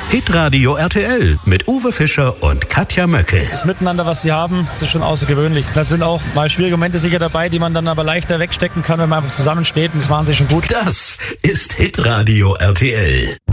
Hitradio RTL mit Uwe Fischer und Katja Möckel. Das Miteinander, was sie haben, das ist schon außergewöhnlich. Da sind auch mal schwierige Momente sicher dabei, die man dann aber leichter wegstecken kann, wenn man einfach zusammensteht, und das machen sie schon gut. Das ist Hitradio RTL.